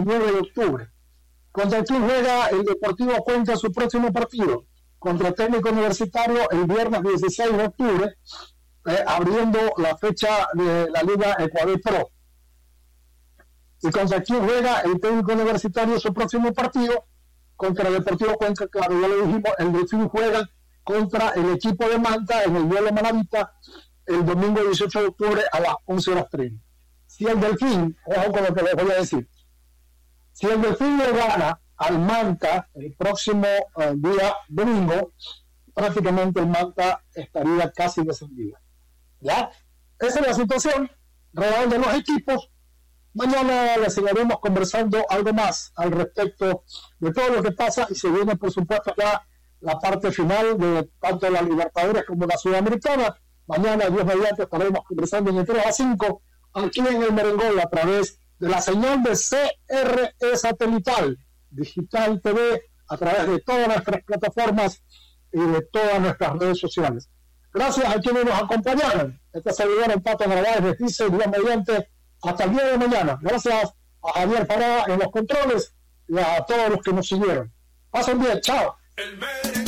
29 de octubre. ¿Contra quién juega el Deportivo Cuenca su próximo partido? Contra el Técnico Universitario el viernes 16 de octubre, abriendo la fecha de la Liga Ecuador Pro. ¿Y contra quién juega el Técnico Universitario su próximo partido? Contra el Deportivo Cuenca, claro, ya lo dijimos, el Delfín juega contra el equipo de Manta en el duelo Manavita el domingo 18 de octubre a las 11:30. Si el Delfín, ojo con lo que les voy a decir, si el Delfín le gana al Manta el próximo día domingo, prácticamente el Manta estaría casi descendido. ¿Ya? Esa es la situación real de los equipos. Mañana les seguiremos conversando algo más al respecto de todo lo que pasa y se viene, por supuesto, ya la parte final de tanto la Libertadores como la Sudamericana. Mañana, Dios mediante, estaremos conversando de 3 a 5 aquí en el Merengol a través de la señal de CRE satelital, Digital TV, a través de todas nuestras plataformas y de todas nuestras redes sociales. Gracias a quienes nos acompañaron. Este servidor en Pato Narváez les dice, Dios mediante, hasta el día de mañana. Gracias a Javier Parada en los controles y a todos los que nos siguieron. Pasen bien, chao.